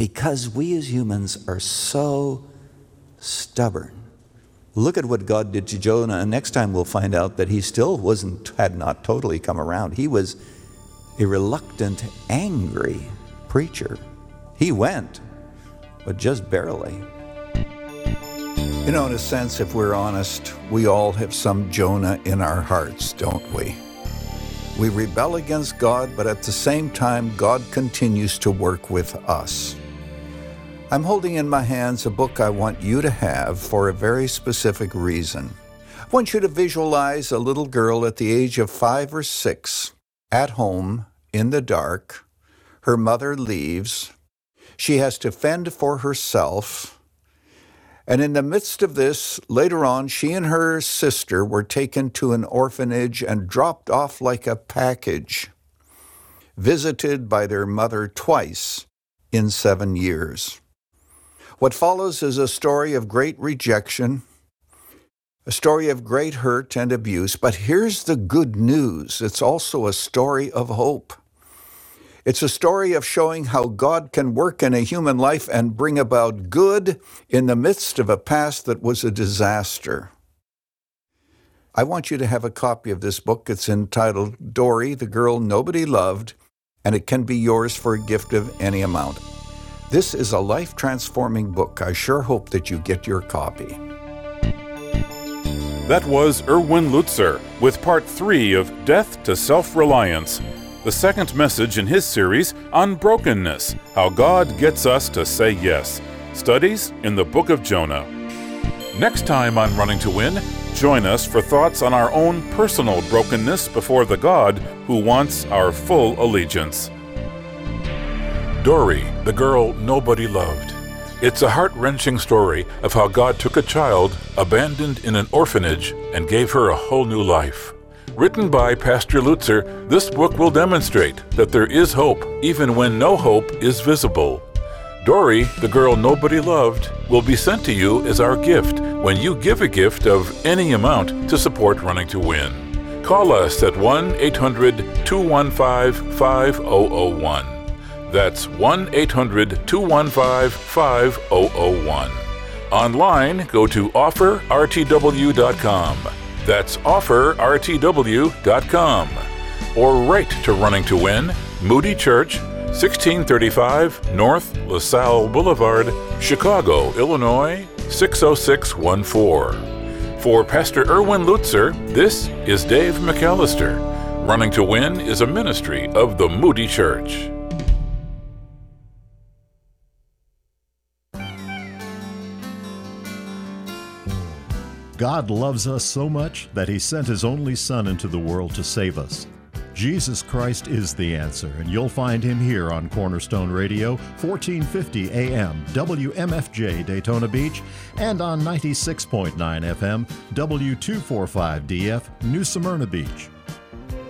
because we as humans are so stubborn. Look at what God did to Jonah, and next time we'll find out that he still had not totally come around. He was a reluctant, angry preacher. He went, but just barely. You know, in a sense, if we're honest, we all have some Jonah in our hearts, don't we? We rebel against God, but at the same time, God continues to work with us. I'm holding in my hands a book I want you to have for a very specific reason. I want you to visualize a little girl at the age of 5 or 6, at home, in the dark. Her mother leaves. She has to fend for herself. And in the midst of this, later on, she and her sister were taken to an orphanage and dropped off like a package, visited by their mother twice in 7 years. What follows is a story of great rejection, a story of great hurt and abuse, but here's the good news. It's also a story of hope. It's a story of showing how God can work in a human life and bring about good in the midst of a past that was a disaster. I want you to have a copy of this book. It's entitled Dory, the Girl Nobody Loved, and it can be yours for a gift of any amount. This is a life-transforming book. I sure hope that you get your copy. That was Erwin Lutzer with Part 3 of Death to Self-Reliance, the second message in his series on brokenness, how God gets us to say yes. Studies in the Book of Jonah. Next time on Running to Win, join us for thoughts on our own personal brokenness before the God who wants our full allegiance. Dory, the Girl Nobody Loved. It's a heart-wrenching story of how God took a child abandoned in an orphanage and gave her a whole new life. Written by Pastor Lutzer, this book will demonstrate that there is hope even when no hope is visible. Dory, the Girl Nobody Loved, will be sent to you as our gift when you give a gift of any amount to support Running to Win. Call us at 1-800-215-5001. That's 1-800-215-5001. Online, go to offerrtw.com. That's offerrtw.com. Or write to Running to Win, Moody Church, 1635 North LaSalle Boulevard, Chicago, Illinois, 60614. For Pastor Erwin Lutzer, this is Dave McAllister. Running to Win is a ministry of the Moody Church. God loves us so much that He sent His only Son into the world to save us. Jesus Christ is the answer, and you'll find Him here on Cornerstone Radio, 1450 AM, WMFJ Daytona Beach, and on 96.9 FM, W245DF, New Smyrna Beach.